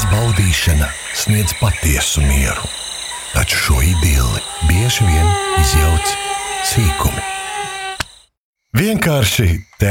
Tās baudīšana sniedz patiesu mieru, taču šo idilli bieži vien izjauc sīkumi. Vienkārši te